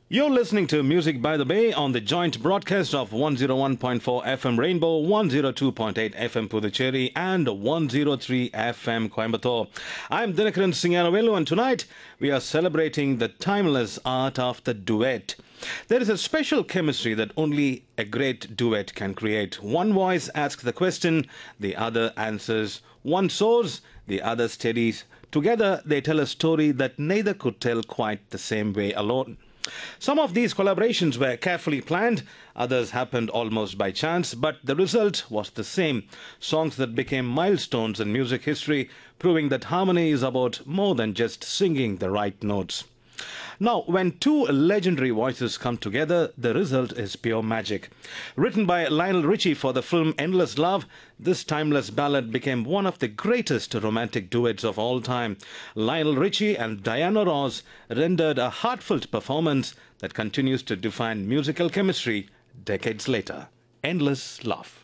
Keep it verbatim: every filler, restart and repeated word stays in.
You're listening to Music by the Bay on the joint broadcast of one oh one point four F M Rainbow, one oh two point eight F M Puducherry and one oh three F M Coimbatore. I'm Dinakaran Singaravelu and tonight we are celebrating the timeless art of the duet. There is a special chemistry that only a great duet can create. One voice asks the question, the other answers. One soars, the other steadies. Together they tell a story that neither could tell quite the same way alone. Some of these collaborations were carefully planned, others happened almost by chance, but the result was the same. Songs that became milestones in music history, proving that harmony is about more than just singing the right notes. Now, when two legendary voices come together, the result is pure magic. Written by Lionel Richie for the film Endless Love, this timeless ballad became one of the greatest romantic duets of all time. Lionel Richie and Diana Ross rendered a heartfelt performance that continues to define musical chemistry decades later. Endless Love.